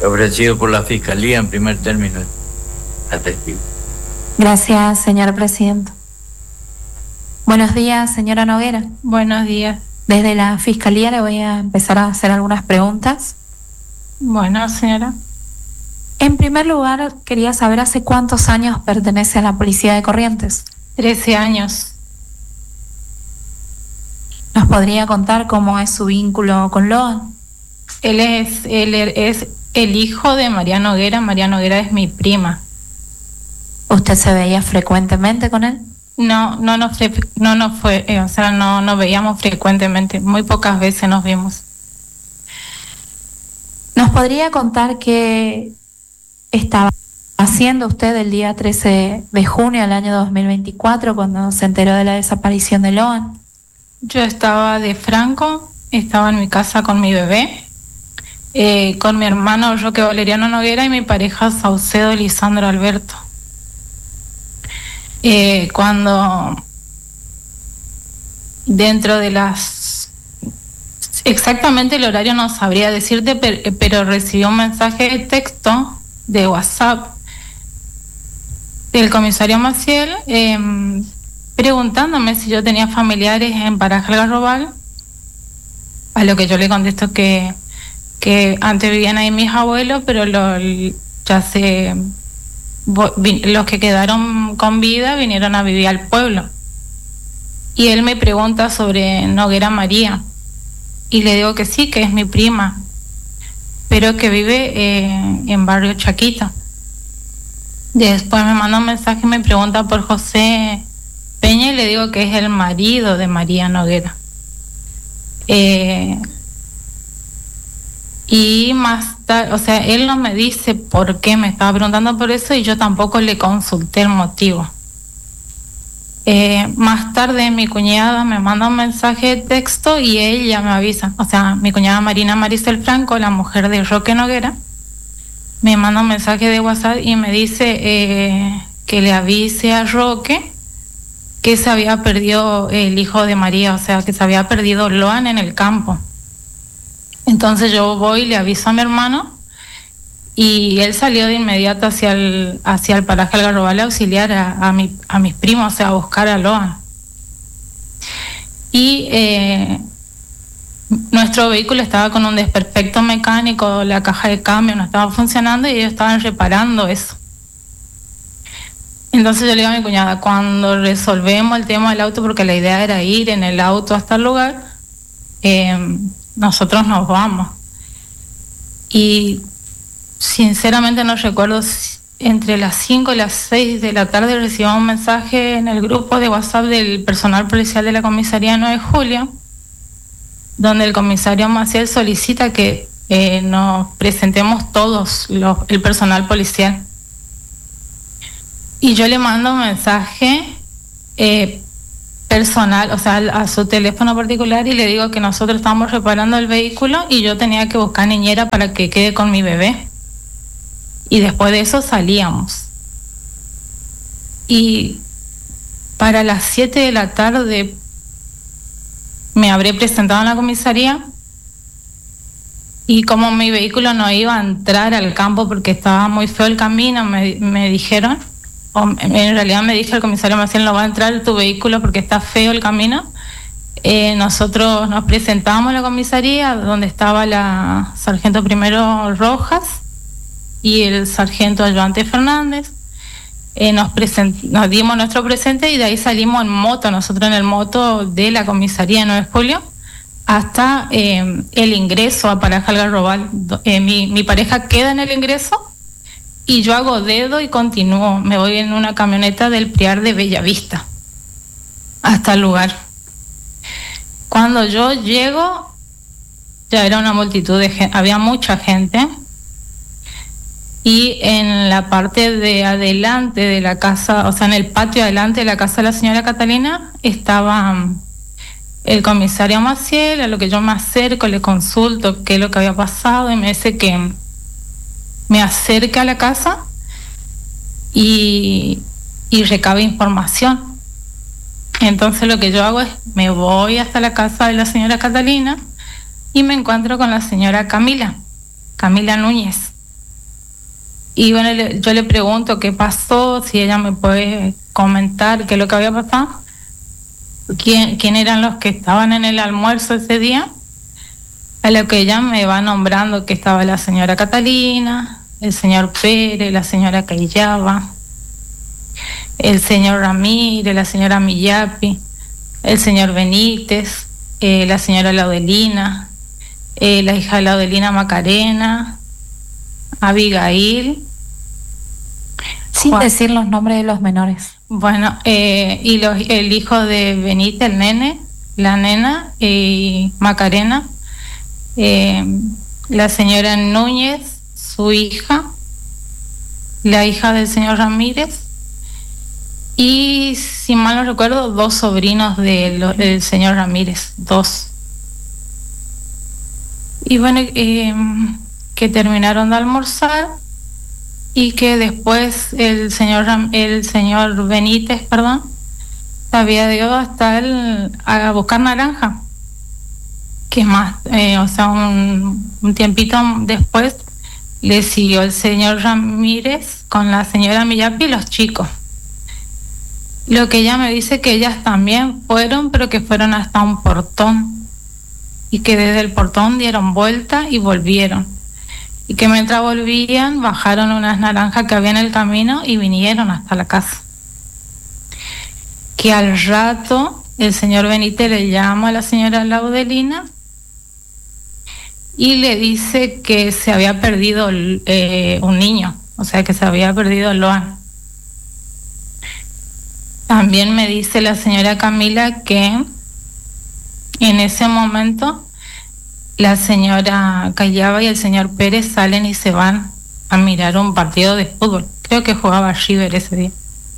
Ofrecido por la Fiscalía en primer término a testigo. Gracias, señor presidente. Buenos días, señora Noguera. Buenos días. Desde la Fiscalía le voy a empezar a hacer algunas preguntas. Bueno, señora. En primer lugar, quería saber hace cuántos años pertenece a la Policía de Corrientes. 13 años. ¿Nos podría contar cómo es su vínculo con Loan? Él es el hijo de María Noguera. María Noguera es mi prima. ¿Usted se veía frecuentemente con él? No veíamos frecuentemente. Muy pocas veces nos vimos. ¿Nos podría contar qué estaba haciendo usted el día 13 de junio del año 2024 cuando se enteró de la desaparición de Loan? Yo estaba de Franco, estaba en mi casa con mi bebé, con mi hermano Roque Valeriano Noguera y mi pareja Saucedo Lisandro Alberto. Cuando dentro de exactamente el horario no sabría decirte, pero recibí un mensaje de texto de WhatsApp del comisario Maciel preguntándome si yo tenía familiares en Paraje Algarrobal, a lo que yo le contesto que antes vivían ahí mis abuelos, pero los que quedaron con vida vinieron a vivir al pueblo. Y él me pregunta sobre Noguera María y le digo que sí, que es mi prima, pero que vive en barrio Chaquito. Después me manda un mensaje y me pregunta por José Peña y le digo que es el marido de María Noguera. Y más tarde, o sea, él no me dice por qué me estaba preguntando por eso y yo tampoco le consulté el motivo. Más tarde mi cuñada me manda un mensaje de texto y ella me avisa, o sea, mi cuñada Marina Maricel Franco, la mujer de Roque Noguera, me manda un mensaje de WhatsApp y me dice que le avise a Roque que se había perdido el hijo de María, o sea, que se había perdido Loan en el campo. Entonces yo voy y le aviso a mi hermano y él salió de inmediato hacia el paraje Algarrobal a auxiliar a mis primos, o sea, a buscar a Loan. Y nuestro vehículo estaba con un desperfecto mecánico, la caja de cambio no estaba funcionando y ellos estaban reparando eso. Entonces yo le digo a mi cuñada, cuando resolvemos el tema del auto, porque la idea era ir en el auto hasta el lugar, nosotros nos vamos. Y sinceramente no recuerdo si entre las 5 y las 6 de la tarde recibimos un mensaje en el grupo de WhatsApp del personal policial de la comisaría 9 de julio, donde el comisario Maciel solicita que nos presentemos todos el personal policial. Y yo le mando un mensaje personal, o sea, a su teléfono particular y le digo que nosotros estamos reparando el vehículo y yo tenía que buscar niñera para que quede con mi bebé. Y después de eso salíamos. Y para las 7 de la tarde me habré presentado en la comisaría y como mi vehículo no iba a entrar al campo porque estaba muy feo el camino, me dijeron, o en realidad me dijo el comisario Maciel, no va a entrar tu vehículo porque está feo el camino. Nosotros nos presentamos a la comisaría donde estaba la sargento primero Rojas y el sargento ayudante Fernández. Nos dimos nuestro presente y de ahí salimos en moto, nosotros en el moto de la comisaría 9 de julio hasta el ingreso a Paraje Algarrobal. Mi pareja queda en el ingreso y yo hago dedo y continúo, me voy en una camioneta del Priar de Bellavista hasta el lugar. Cuando yo llego ya era una multitud de gente, había mucha gente. Y en la parte de adelante de la casa, o sea, en el patio adelante de la casa de la señora Catalina, estaba el comisario Maciel, a lo que yo me acerco, le consulto qué es lo que había pasado y me dice que me acerque a la casa y recabe información. Entonces lo que yo hago es, me voy hasta la casa de la señora Catalina y me encuentro con la señora Camila Núñez. Y bueno, yo le pregunto qué pasó, si ella me puede comentar qué es lo que había pasado, quién eran los que estaban en el almuerzo ese día. A lo que ella me va nombrando que estaba la señora Catalina, el señor Pérez, la señora Cayaba, el señor Ramírez, la señora Millapi, el señor Benítez, la señora Laudelina, la hija de Laudelina Macarena, Abigail. Sin decir los nombres de los menores. Bueno, y el hijo de Benítez, el nene, la nena y Macarena, la señora Núñez, su hija, la hija del señor Ramírez, y si mal no recuerdo, 2 sobrinos del señor Ramírez, 2. Y bueno, que terminaron de almorzar y que después el señor Benítez, había ido hasta a buscar naranja, que más, o sea, un tiempito después le siguió el señor Ramírez con la señora Millapi y los chicos. Lo que ella me dice que ellas también fueron, pero que fueron hasta un portón y que desde el portón dieron vuelta y volvieron. Y que mientras volvían bajaron unas naranjas que había en el camino y vinieron hasta la casa. Que al rato el señor Benítez le llama a la señora Laudelina y le dice que se había perdido un niño, o sea que se había perdido Loan. También me dice la señora Camila que en ese momento la señora Callaba y el señor Pérez salen y se van a mirar un partido de fútbol. Creo que jugaba River ese día.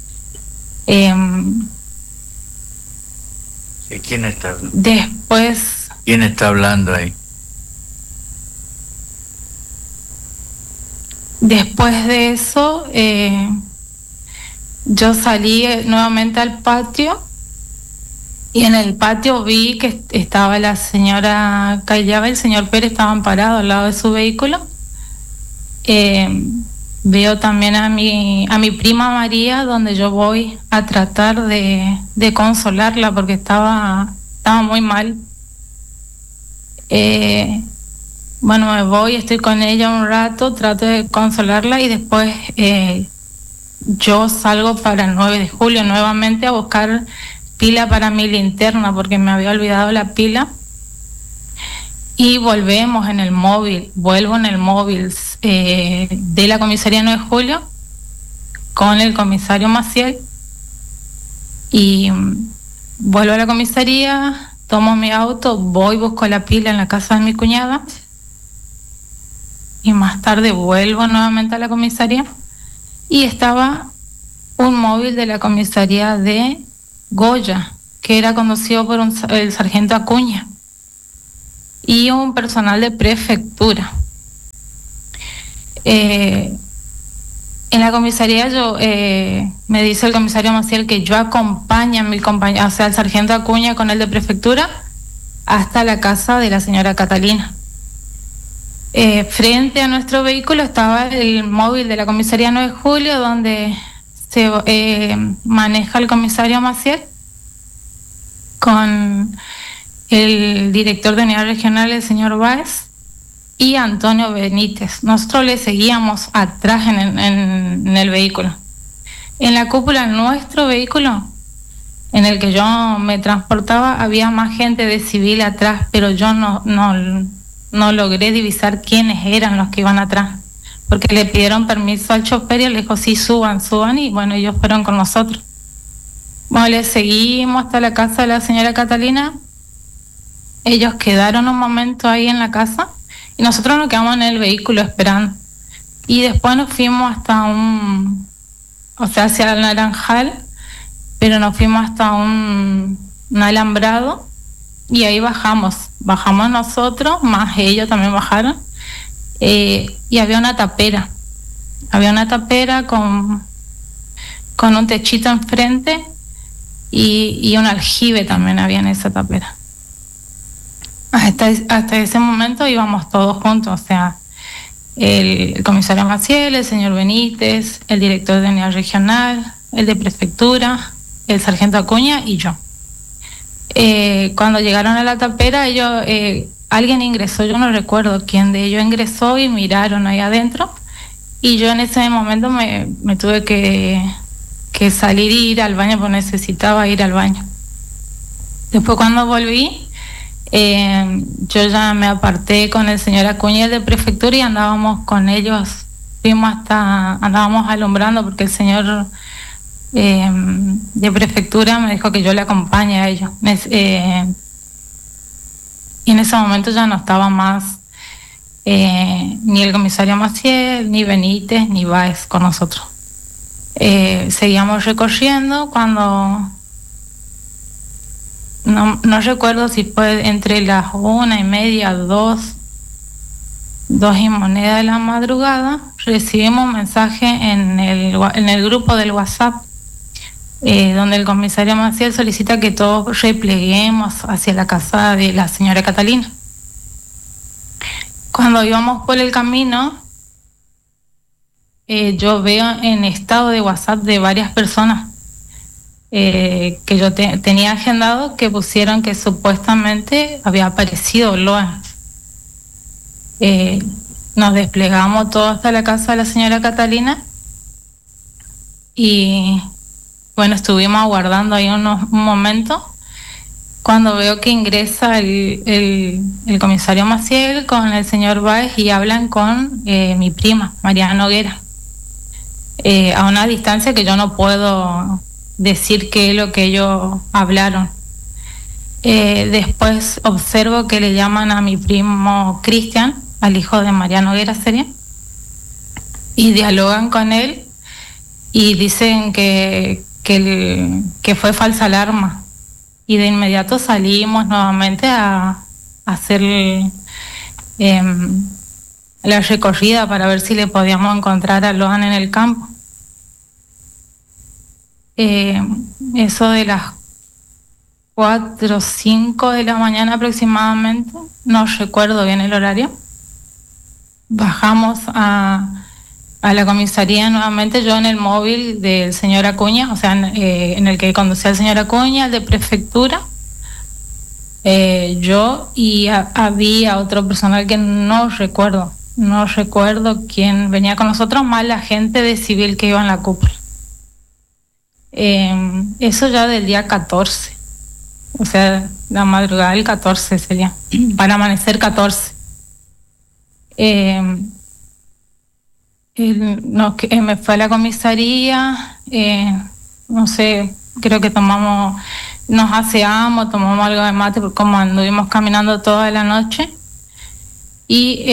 ¿Quién está hablando? Después... ¿Quién está hablando ahí? Después de eso, yo salí nuevamente al patio y en el patio vi que estaba la señora Callaba y el señor Pérez estaban parados al lado de su vehículo. Veo también a mi prima María, donde yo voy a tratar de consolarla porque estaba muy mal. Bueno, me voy, estoy con ella un rato, trato de consolarla y después yo salgo para el 9 de julio nuevamente a buscar pila para mi linterna porque me había olvidado la pila. Y volvemos en el móvil, vuelvo en el móvil de la comisaría 9 de julio con el comisario Maciel y vuelvo a la comisaría, tomo mi auto, voy, busco la pila en la casa de mi cuñada y más tarde vuelvo nuevamente a la comisaría y estaba un móvil de la comisaría de Goya que era conducido por el sargento Acuña y un personal de prefectura. En la comisaría me dice el comisario Maciel que yo acompañe a mi compañero, o sea, al sargento Acuña con el de prefectura hasta la casa de la señora Catalina. Frente a nuestro vehículo estaba el móvil de la comisaría 9 de julio donde se maneja el comisario Maciel con el director de unidad regional, el señor Báez, y Antonio Benítez. Nosotros le seguíamos atrás en el vehículo. En la cúpula de nuestro vehículo, en el que yo me transportaba, había más gente de civil atrás, pero yo no logré divisar quiénes eran los que iban atrás, porque le pidieron permiso al chofer y él le dijo, sí, suban, y bueno, ellos fueron con nosotros. Bueno, le seguimos hasta la casa de la señora Catalina. Ellos quedaron un momento ahí en la casa y nosotros nos quedamos en el vehículo esperando. Y después nos fuimos hasta hacia el Naranjal, pero nos fuimos hasta un alambrado y ahí bajamos nosotros, más ellos también bajaron, y había una tapera con un techito enfrente y un aljibe también había en esa tapera. Hasta ese momento íbamos todos juntos, o sea, el comisario Maciel, el señor Benítez, el director de unidad regional, el de prefectura, el sargento Acuña y yo. Cuando llegaron a la tapera, ellos, alguien ingresó, yo no recuerdo quién de ellos ingresó y miraron ahí adentro. Y yo en ese momento me tuve que salir e ir al baño porque necesitaba ir al baño. Después cuando volví, yo ya me aparté con el señor Acuña de prefectura y andábamos con ellos, andábamos alumbrando porque el señor de prefectura me dijo que yo le acompañe a ellos. Y en ese momento ya no estaba más ni el comisario Maciel, ni Benítez, ni Báez con nosotros. Seguíamos recorriendo cuando no recuerdo si fue entre las 1:30, 2 y moneda de la madrugada, recibimos un mensaje en el grupo del WhatsApp donde el comisario Maciel solicita que todos repleguemos hacia la casa de la señora Catalina. Cuando íbamos por el camino, yo veo en estado de WhatsApp de varias personas que yo tenía agendado que pusieron que supuestamente había aparecido Loan. Nos desplegamos todos hasta la casa de la señora Catalina y bueno, estuvimos aguardando ahí un momento cuando veo que ingresa el comisario Maciel con el señor Báez y hablan con mi prima, Mariana Noguera, a una distancia que yo no puedo decir qué es lo que ellos hablaron. Después observo que le llaman a mi primo Cristian, al hijo de Mariana Noguera sería, y dialogan con él y dicen que fue falsa alarma. Y de inmediato salimos nuevamente a hacer la recorrida para ver si le podíamos encontrar a Loan en el campo. Eso de las 4 o 5 de la mañana aproximadamente, no recuerdo bien el horario, bajamos a la comisaría nuevamente, yo en el móvil del señor Acuña, o sea, en el que conducía el señor Acuña, el de prefectura, yo y había otro personal que no recuerdo quién venía con nosotros, más la gente de civil que iba en la cúpula. Eso ya del día 14, o sea, la madrugada del 14 sería, para amanecer 14. Me fue a la comisaría, no sé, creo que nos aseamos, tomamos algo de mate, porque como anduvimos caminando toda la noche, y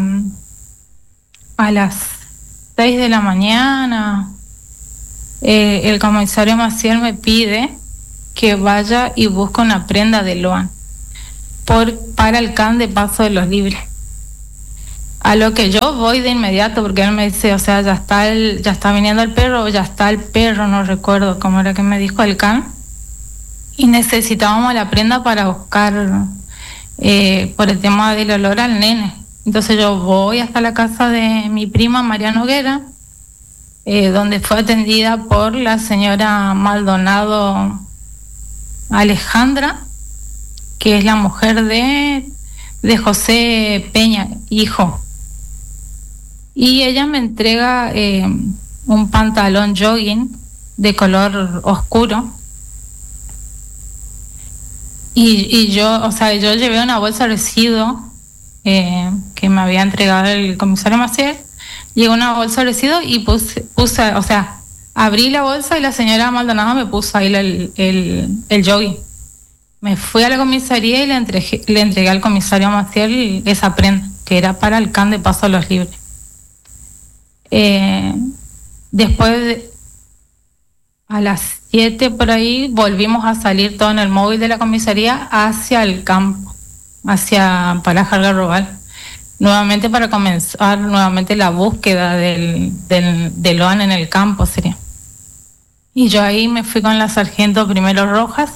a las 6 de la mañana el comisario Maciel me pide que vaya y busque una prenda de Loan para el CAN de Paso de los Libres. A lo que yo voy de inmediato, porque él me dice, o sea, ya está viniendo el perro, o ya está el perro, no recuerdo cómo era que me dijo el CAN, y necesitábamos la prenda para buscar por el tema del olor al nene. Entonces yo voy hasta la casa de mi prima Mariana Noguera, donde fue atendida por la señora Maldonado Alejandra, que es la mujer de José Peña, hijo. Y ella me entrega un pantalón jogging de color oscuro. Y yo, o sea, yo llevé una bolsa de residuos que me había entregado el comisario Maciel. Llegó una bolsa de residuos y puse, o sea, abrí la bolsa y la señora Maldonado me puso ahí el jogging. Me fui a la comisaría y le entregué al comisario Maciel esa prenda, que era para el CAN de Paso a los Libres. Después, a las 7 por ahí, volvimos a salir todo en el móvil de la comisaría hacia el campo, hacia Paraje Algarrobal, nuevamente para comenzar nuevamente la búsqueda de Loan en el campo sería. Y yo ahí me fui con la sargento Primero Rojas,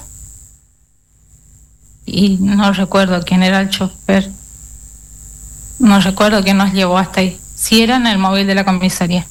y no recuerdo quién era el chofer, no recuerdo quién nos llevó hasta ahí. Sí, era en el móvil de la comisaría.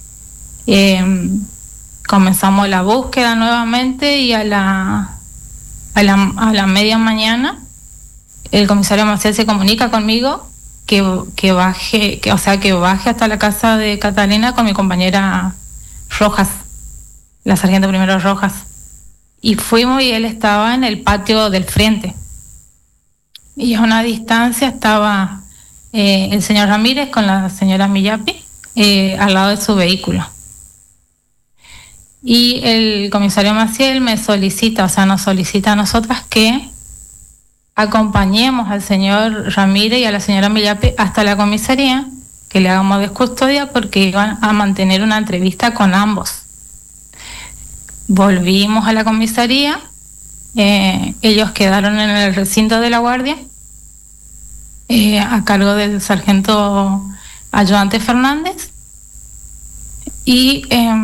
Comenzamos la búsqueda nuevamente y a la media mañana el comisario Maciel se comunica conmigo que baje hasta la casa de Catalina con mi compañera Rojas, la sargento primero Rojas. Y fuimos y él estaba en el patio del frente. Y a una distancia estaba el señor Ramírez con la señora Millapi al lado de su vehículo. Y el comisario Maciel nos solicita a nosotras que acompañemos al señor Ramírez y a la señora Millapi hasta la comisaría, que le hagamos de custodia porque iban a mantener una entrevista con ambos. Volvimos a la comisaría, ellos quedaron en el recinto de la guardia, a cargo del sargento ayudante Fernández, y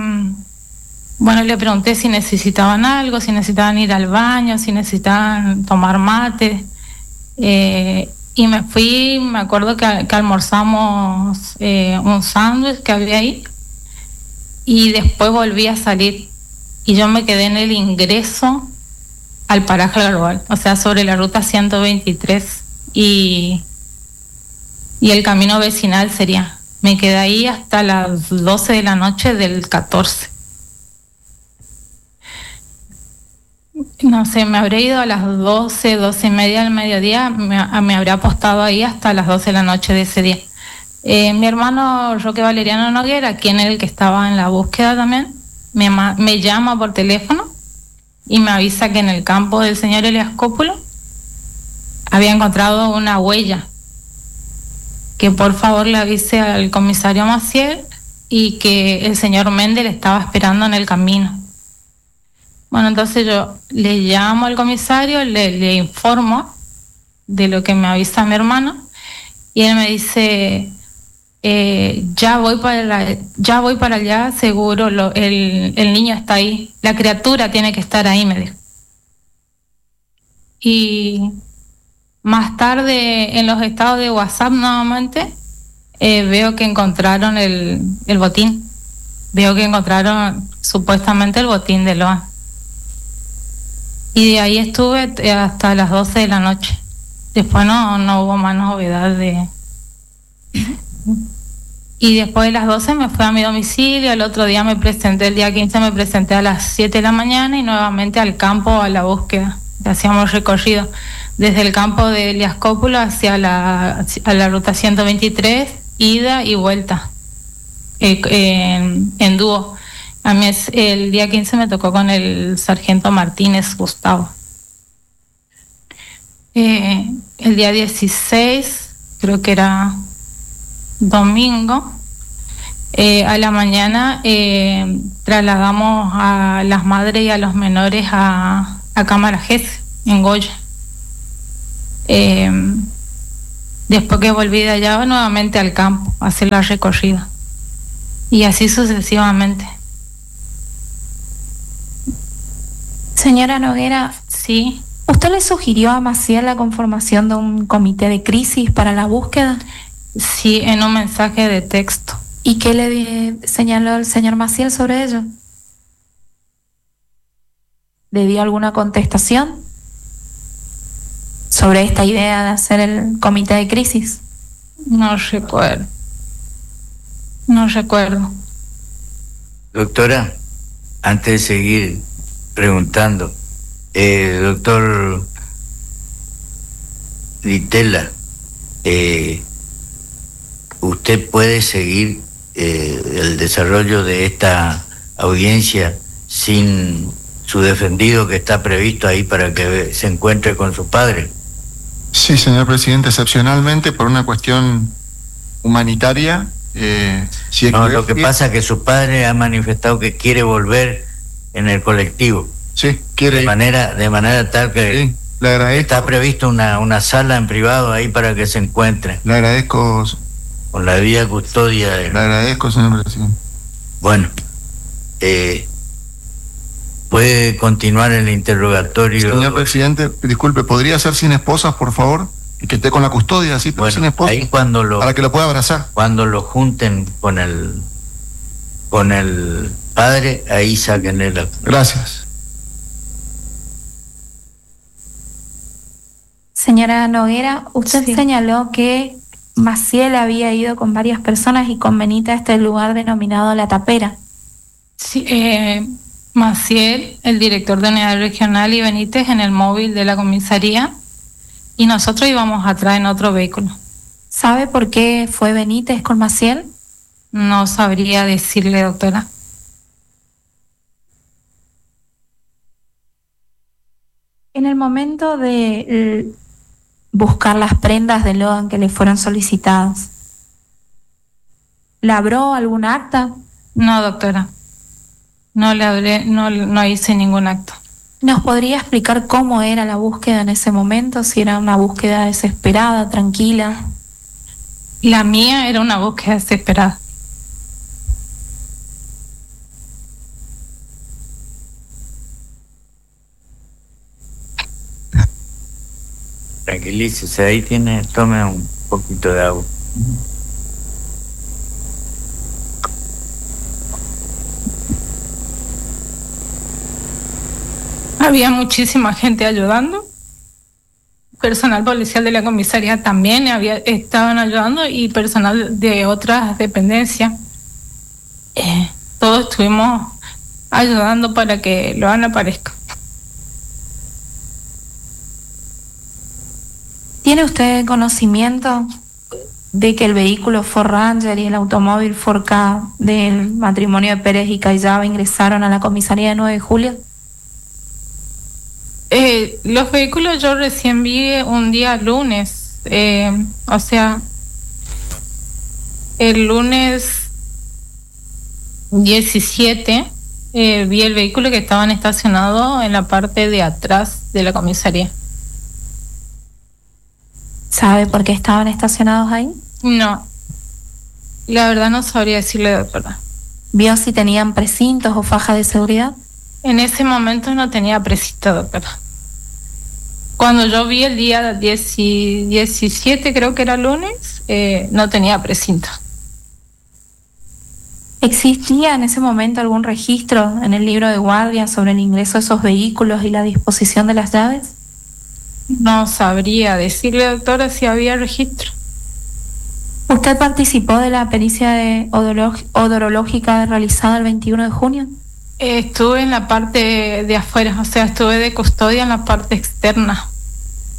le pregunté si necesitaban algo, si necesitaban ir al baño, si necesitaban tomar mate, y me fui. Me acuerdo que almorzamos un sándwich que había ahí, y después volví a salir, y yo me quedé en el ingreso al paraje Garobal, o sea, sobre la ruta 123 y el camino vecinal sería. Me quedé ahí hasta las 12 de la noche del 14. No sé, me habré ido a las 12:30 del mediodía, me habré apostado ahí hasta las 12 de la noche de ese día. Mi hermano Roque Valeriano Noguera, quien era el que estaba en la búsqueda también, me llama por teléfono y me avisa que en el campo del señor Elias Cópulo había encontrado una huella, que por favor le avise al comisario Maciel y que el señor Méndez le estaba esperando en el camino. Bueno, entonces yo le llamo al comisario, le informo de lo que me avisa mi hermano, y él me dice, ya voy para allá, seguro el niño está ahí, la criatura tiene que estar ahí, me dijo. Y más tarde en los estados de WhatsApp nuevamente veo que encontraron el botín, veo que encontraron supuestamente el botín de Loa. Y de ahí estuve hasta las 12 de la noche. Después no hubo más novedad Y después de las 12 me fui a mi domicilio. El otro día el día 15 me presenté a las 7 de la mañana y nuevamente al campo a la búsqueda. Hacíamos recorrido desde el campo de Elias Cópulo hacia a la ruta 123, ida y vuelta, en dúo. A mí el día 15 me tocó con el sargento Martínez Gustavo. El día 16, creo que era domingo, a la mañana trasladamos a las madres y a los menores a Cámara GES en Goya. Después que volví de allá nuevamente al campo a hacer la recorrida, y así sucesivamente. Señora Noguera, Sí. ¿usted le sugirió a Maciel la conformación de un comité de crisis para la búsqueda? Sí, en un mensaje de texto. ¿Y qué le señaló el señor Maciel sobre ello? ¿Le dio alguna contestación sobre esta idea de hacer el comité de crisis? No recuerdo. Doctora, antes de seguir preguntando, doctor Ditela, ¿usted puede seguir el desarrollo de esta audiencia sin su defendido que está previsto ahí para que se encuentre con su padre? Sí, señor presidente, excepcionalmente por una cuestión humanitaria. Si es lo que pasa es que su padre ha manifestado que quiere volver en el colectivo. Sí, quiere de manera tal que sí, le agradezco. Está previsto una sala en privado ahí para que se encuentre. Le agradezco. Con la debida custodia. Le agradezco, señor presidente. Bueno, puede continuar el interrogatorio. Señor presidente, disculpe, ¿podría ser sin esposas, por favor? y que esté con la custodia, así, pero sin esposo, ahí para que lo pueda abrazar. Cuando lo junten con el padre, ahí sáquenle la... Gracias. Señora Noguera, usted Sí. señaló que Maciel había ido con varias personas y con Benita a este lugar denominado La Tapera. Sí, Maciel, el director de unidad regional, y Benítez en el móvil de la comisaría, y nosotros íbamos atrás en otro vehículo. ¿Sabe por qué fue Benítez con Maciel? No sabría decirle, doctora. En el momento de buscar las prendas de Logan que le fueron solicitadas, ¿labró algún acta? No, doctora. No le hablé, no hice ningún acto. ¿Nos podría explicar cómo era la búsqueda en ese momento? Si era una búsqueda desesperada, tranquila. La mía era una búsqueda desesperada. Tranquilícese, ahí tome un poquito de agua. Había muchísima gente ayudando. Personal policial de la comisaría también estaban ayudando, y personal de otras dependencias. Todos estuvimos ayudando para que Logan aparezca. ¿Tiene usted conocimiento de que el vehículo Ford Ranger y el automóvil Ford Ka del matrimonio de Pérez y Callaba ingresaron a la comisaría de 9 de julio? Los vehículos yo recién vi un día lunes, o sea, el lunes 17 vi el vehículo que estaban estacionados en la parte de atrás de la comisaría. ¿Sabe por qué estaban estacionados ahí? No, la verdad no sabría decirle, doctora. ¿Vio si tenían precintos o fajas de seguridad? En ese momento no tenía precinto, doctora. Cuando yo vi el día 17, creo que era lunes, no tenía precinto. ¿Existía en ese momento algún registro en el libro de guardia sobre el ingreso de esos vehículos y la disposición de las llaves? No sabría decirle, doctora, si había registro. ¿Usted participó de la pericia odorológica realizada el 21 de junio? Estuve en la parte de afuera, o sea, estuve de custodia en la parte externa.